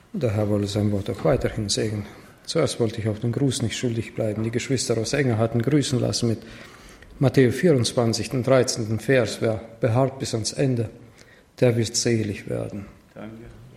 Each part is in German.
Der Herr wolle sein Wort auch weiterhin segnen. Zuerst wollte ich auch den Gruß nicht schuldig bleiben. Die Geschwister aus Enger hatten grüßen lassen mit Matthäus 24, den 13. Vers. Wer beharrt bis ans Ende, der wird selig werden. Danke.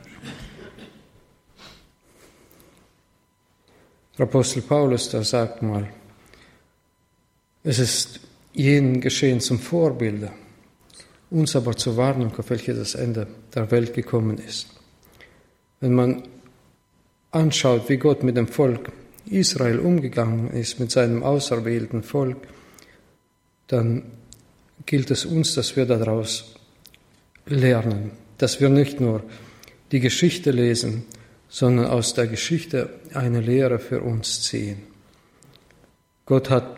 Der Apostel Paulus, der sagt mal, es ist jenen geschehen zum Vorbilde, uns aber zur Warnung, auf welche das Ende der Welt gekommen ist. Wenn man anschaut, wie Gott mit dem Volk Israel umgegangen ist, mit seinem auserwählten Volk, dann gilt es uns, dass wir daraus lernen, dass wir nicht nur die Geschichte lesen, sondern aus der Geschichte eine Lehre für uns ziehen. Gott hat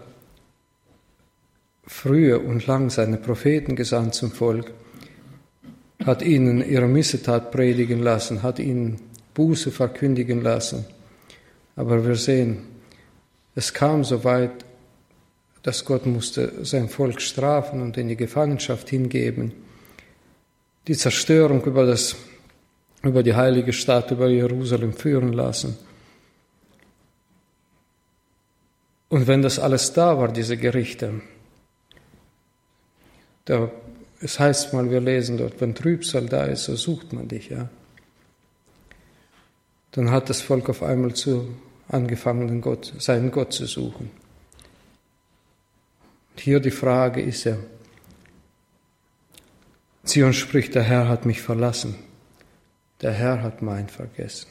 früher und lang seine Propheten gesandt zum Volk, hat ihnen ihre Missetat predigen lassen, hat ihnen Buße verkündigen lassen. Aber wir sehen, es kam so weit, dass Gott musste sein Volk strafen und in die Gefangenschaft hingeben. Die Zerstörung über die heilige Stadt, über Jerusalem führen lassen. Und wenn das alles da war, diese Gerichte, es heißt mal, wir lesen dort, wenn Trübsal da ist, so sucht man dich, ja. Dann hat das Volk auf einmal angefangen, seinen Gott zu suchen. Und hier die Frage ist ja, Zion spricht, der Herr hat mich verlassen, der Herr hat mein vergessen.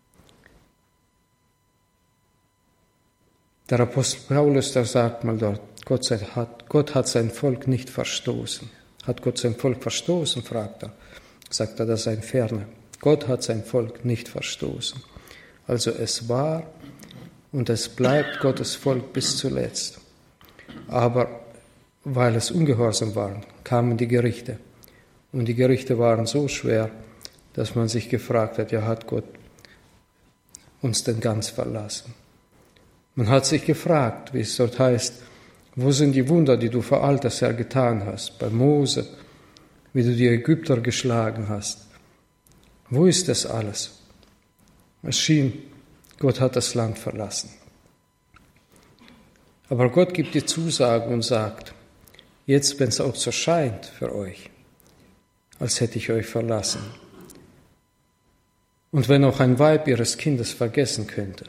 Der Apostel Paulus, der sagt mal dort, Gott hat sein Volk nicht verstoßen. Hat Gott sein Volk verstoßen, fragt er. Sagt er, das sei ferne. Gott hat sein Volk nicht verstoßen. Also es war und es bleibt Gottes Volk bis zuletzt. Aber weil es ungehorsam war, kamen die Gerichte. Und die Gerichte waren so schwer, dass man sich gefragt hat, ja, hat Gott uns denn ganz verlassen? Man hat sich gefragt, wie es dort heißt, wo sind die Wunder, die du vor alters her getan hast? Bei Mose, wie du die Ägypter geschlagen hast. Wo ist das alles? Es schien, Gott hat das Land verlassen. Aber Gott gibt die Zusage und sagt, jetzt, wenn es auch so scheint für euch, als hätte ich euch verlassen, und wenn auch ein Weib ihres Kindes vergessen könnte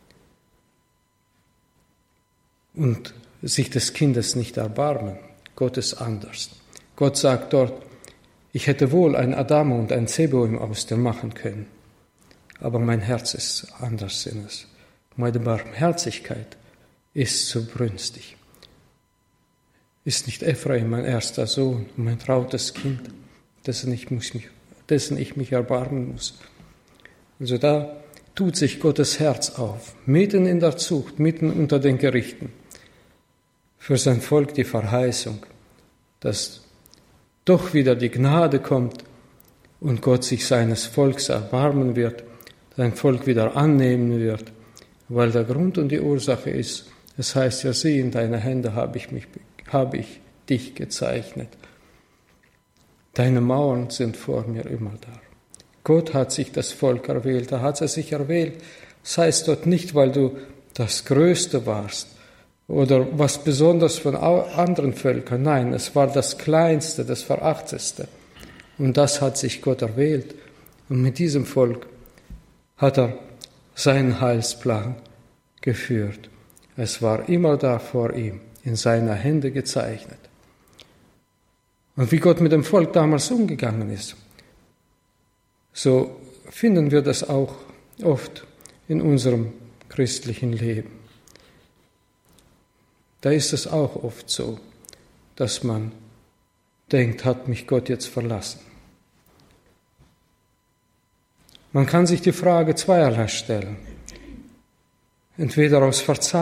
und sich des Kindes nicht erbarmen, Gott ist anders. Gott sagt dort, ich hätte wohl ein Adama und ein Zeboim aus dir machen können, aber mein Herz ist anderssinnes. Meine Barmherzigkeit ist zu brünstig. Ist nicht Ephraim mein erster Sohn, mein trautes Kind, dessen ich mich erbarmen muss? Also da tut sich Gottes Herz auf, mitten in der Zucht, mitten unter den Gerichten, für sein Volk die Verheißung, dass doch wieder die Gnade kommt und Gott sich seines Volks erbarmen wird, sein Volk wieder annehmen wird, weil der Grund und die Ursache ist, es heißt ja, sieh, in deine Hände habe ich dich gezeichnet. Deine Mauern sind vor mir immer da. Gott hat sich das Volk erwählt, er hat es sich erwählt, sei es dort nicht, weil du das Größte warst, oder was besonders von anderen Völkern. Nein, es war das Kleinste, das Verachtetste. Und das hat sich Gott erwählt. Und mit diesem Volk hat er seinen Heilsplan geführt. Es war immer da vor ihm, in seiner Hände gezeichnet. Und wie Gott mit dem Volk damals umgegangen ist, so finden wir das auch oft in unserem christlichen Leben. Da ist es auch oft so, dass man denkt, hat mich Gott jetzt verlassen? Man kann sich die Frage zweierlei stellen. Entweder aus Verzweiflung,